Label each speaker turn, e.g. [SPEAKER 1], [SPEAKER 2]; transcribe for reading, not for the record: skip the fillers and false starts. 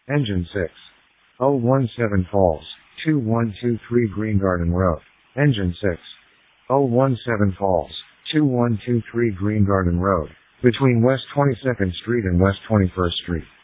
[SPEAKER 1] Engine 6. 017 Falls, 2123 Green Garden Road. Engine 6. 017 Falls, 2123 Green Garden Road, between West 22nd Street and West 21st Street.